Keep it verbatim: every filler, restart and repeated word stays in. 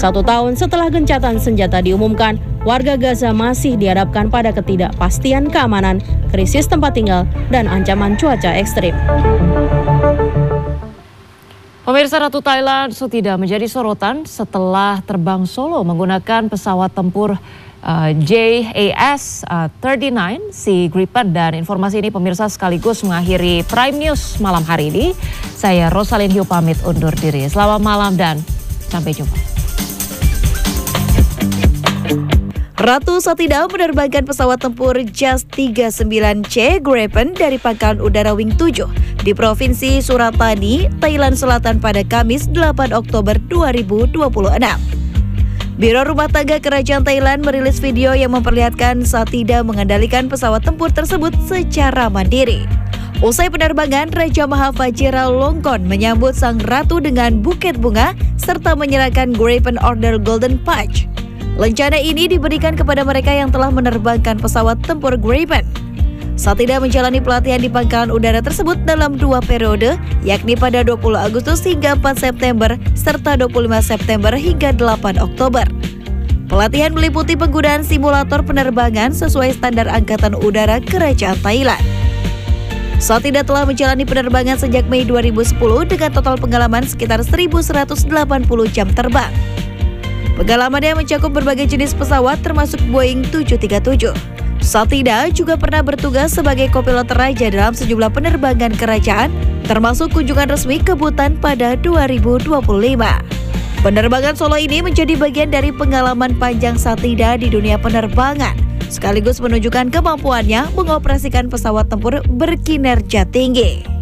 Satu tahun setelah gencatan senjata diumumkan, warga Gaza masih dihadapkan pada ketidakpastian keamanan, krisis tempat tinggal, dan ancaman cuaca ekstrim. Pemirsa, Ratu Thailand sudah menjadi sorotan setelah terbang solo menggunakan pesawat tempur uh, J A S uh, tiga puluh sembilan Sea Gripen. Dan informasi ini pemirsa sekaligus mengakhiri Prime News malam hari ini. Saya Rosalyn Hiu pamit undur diri. Selamat malam dan sampai jumpa. Ratu Satida menerbangkan pesawat tempur J A S tiga puluh sembilan C Gripen dari Pangkalan Udara Wing tujuh di Provinsi Suratani, Thailand Selatan pada Kamis delapan Oktober dua ribu dua puluh enam. Biro Rumah Tangga Kerajaan Thailand merilis video yang memperlihatkan Satida mengendalikan pesawat tempur tersebut secara mandiri. Usai penerbangan, Raja Maha Vajiralongkorn menyambut sang ratu dengan buket bunga serta menyerahkan Gripen Order Golden Patch. Lencana ini diberikan kepada mereka yang telah menerbangkan pesawat tempur Gripen. Satida menjalani pelatihan di pangkalan udara tersebut dalam dua periode, yakni pada dua puluh Agustus hingga empat September, serta dua puluh lima September hingga delapan Oktober. Pelatihan meliputi penggunaan simulator penerbangan sesuai standar Angkatan Udara Kerajaan Thailand. Satida telah menjalani penerbangan sejak Mei dua ribu sepuluh dengan total pengalaman sekitar seribu seratus delapan puluh jam terbang. Pengalamannya mencakup berbagai jenis pesawat termasuk Boeing tujuh tiga tujuh. Satida juga pernah bertugas sebagai kopilot raja dalam sejumlah penerbangan kerajaan, termasuk kunjungan resmi ke Bhutan pada dua ribu dua puluh lima. Penerbangan solo ini menjadi bagian dari pengalaman panjang Satida di dunia penerbangan, sekaligus menunjukkan kemampuannya mengoperasikan pesawat tempur berkinerja tinggi.